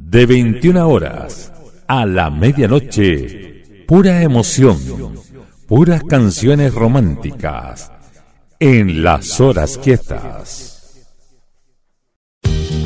De 21 horas a la medianoche, pura emoción, puras canciones románticas en Las Horas Quietas.